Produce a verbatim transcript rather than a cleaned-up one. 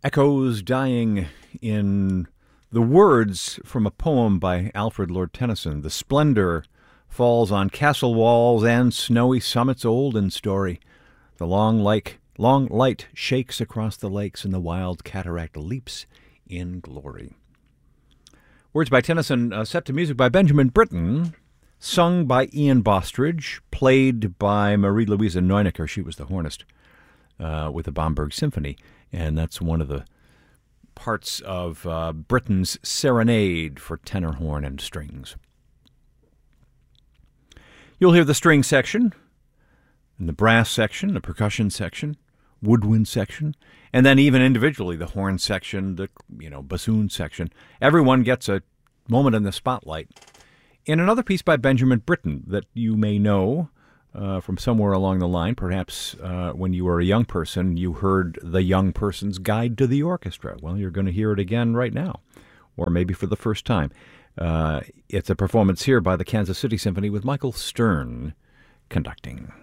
Echoes dying in the words from a poem by Alfred Lord Tennyson. The splendor falls on castle walls and snowy summits old in story. The long, like, long light shakes across the lakes, and the wild cataract leaps in glory. Words by Tennyson, uh, set to music by Benjamin Britten, sung by Ian Bostridge, played by Marie-Louise Neunecker. She was the hornist uh, with the Bamberg Symphony, and that's one of the parts of uh, Britten's Serenade for tenor, horn, and strings. You'll hear the string section, and the brass section, the percussion section, woodwind section, and then even individually the horn section, the you know bassoon section. Everyone gets a moment in the spotlight. In another piece by Benjamin Britten that you may know uh, from somewhere along the line, perhaps uh, when you were a young person, you heard The Young Person's Guide to the Orchestra. Well, you're going to hear it again right now, or maybe for the first time. Uh, it's a performance here by the Kansas City Symphony with Michael Stern conducting.